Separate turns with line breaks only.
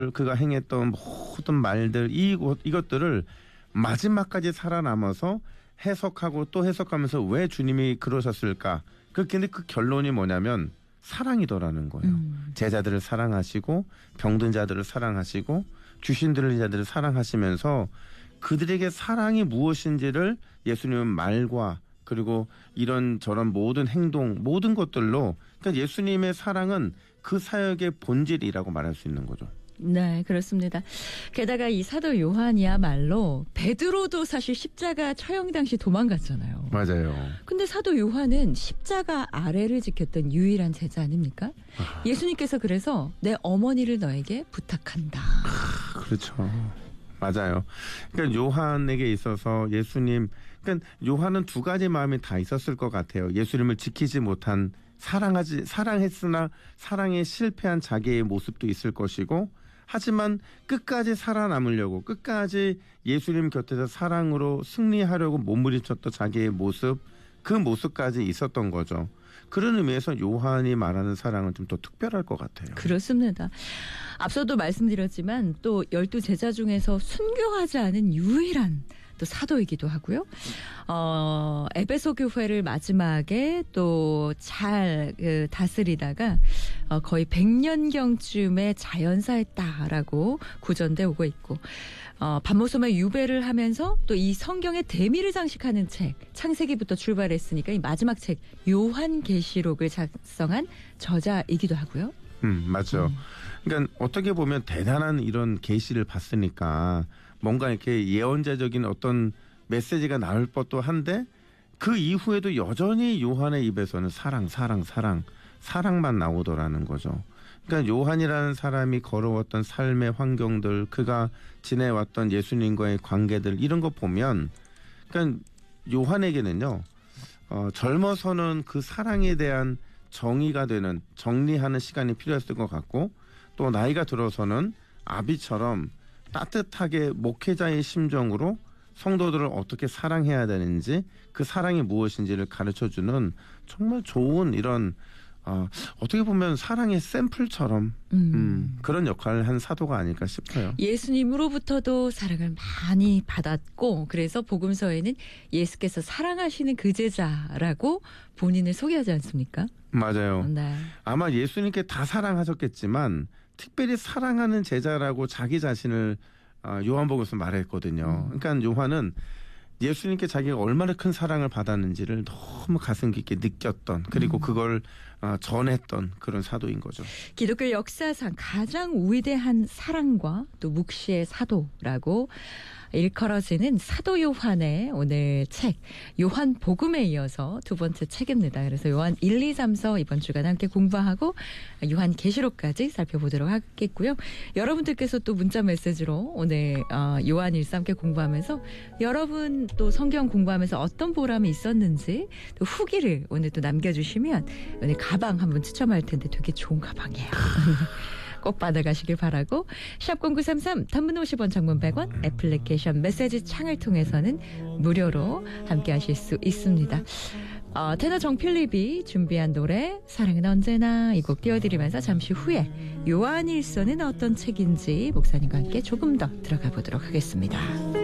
그가 행했던 모든 말들 이것들을 마지막까지 살아남아서 해석하고 또 해석하면서 왜 주님이 그러셨을까? 근데 그 결론이 뭐냐면 사랑이더라는 거예요. 제자들을 사랑하시고 병든 자들을 사랑하시고 귀신 들린 자들을 사랑하시면서 그들에게 사랑이 무엇인지를 예수님은 말과 그리고 이런저런 모든 행동 모든 것들로 그러니까 예수님의 사랑은 그 사역의 본질이라고 말할 수 있는 거죠.
네, 그렇습니다. 게다가 이 사도 요한이야말로 베드로도 사실 십자가 처형 당시 도망갔잖아요.
맞아요.
근데 사도 요한은 십자가 아래를 지켰던 유일한 제자 아닙니까? 예수님께서 그래서 내 어머니를 너에게 부탁한다.
그렇죠. 맞아요. 그러니까 요한에게 있어서 예수님, 그러니까 요한은 두 가지 마음이 다 있었을 것 같아요. 예수님을 지키지 못한 사랑했으나 사랑에 실패한 자기의 모습도 있을 것이고 하지만 끝까지 살아남으려고 끝까지 예수님 곁에서 사랑으로 승리하려고 몸부림쳤던 자기의 모습 그 모습까지 있었던 거죠. 그런 의미에서 요한이 말하는 사랑은 좀 더 특별할 것 같아요.
그렇습니다. 앞서도 말씀드렸지만 또 12제자 중에서 순교하지 않은 유일한 또 사도이기도 하고요. 에베소 교회를 마지막에 또 잘 다스리다가 거의 100년경쯤에 자연사했다라고 구전돼 오고 있고 반모섬의 유배를 하면서 또 이 성경의 대미를 장식하는 책 창세기부터 출발했으니까 이 마지막 책 요한계시록을 작성한 저자이기도 하고요.
맞죠. 그러니까 어떻게 보면 대단한 이런 계시를 봤으니까 뭔가 이렇게 예언자적인 어떤 메시지가 나올 법도 한데 그 이후에도 여전히 요한의 입에서는 사랑만 나오더라는 거죠. 그러니까 요한이라는 사람이 걸어왔던 삶의 환경들, 그가 지내왔던 예수님과의 관계들 이런 거 보면 그러니까 요한에게는요. 젊어서는 그 사랑에 대한 정의가 되는 정리하는 시간이 필요했을 것 같고 또 나이가 들어서는 아비처럼 따뜻하게 목회자의 심정으로 성도들을 어떻게 사랑해야 되는지 그 사랑이 무엇인지를 가르쳐주는 정말 좋은 이런 어떻게 보면 사랑의 샘플처럼 그런 역할을 한 사도가 아닐까 싶어요.
예수님으로부터도 사랑을 많이 받았고 그래서 복음서에는 예수께서 사랑하시는 그 제자라고 본인을 소개하지 않습니까?
맞아요.
네.
아마 예수님께 다 사랑하셨겠지만 특별히 사랑하는 제자라고 자기 자신을 요한복음에서 말했거든요. 그러니까 요한은 예수님께 자기가 얼마나 큰 사랑을 받았는지를 너무 가슴 깊게 느꼈던 그리고 그걸 전했던 그런 사도인 거죠.
기독교 역사상 가장 위대한 사랑과 또 묵시의 사도라고 일컬어지는 사도 요한의 오늘 책 요한복음에 이어서 두 번째 책입니다. 그래서 요한 1, 2, 3서 이번 주간 함께 공부하고 요한계시록까지 살펴보도록 하겠고요. 여러분들께서 또 문자 메시지로 오늘 요한 1, 3 함께 공부하면서 여러분 또 성경 공부하면서 어떤 보람이 있었는지 또 후기를 오늘 또 남겨주시면 오늘 가방 한번 추첨할 텐데 되게 좋은 가방이에요. 꼭 받아가시길 바라고 샵0933 단문 50원 장문 100원 애플리케이션 메시지 창을 통해서는 무료로 함께 하실 수 있습니다. 테너 정필립이 준비한 노래 사랑은 언제나 이 곡 띄워드리면서 잠시 후에 요한일서는 어떤 책인지 목사님과 함께 조금 더 들어가 보도록 하겠습니다.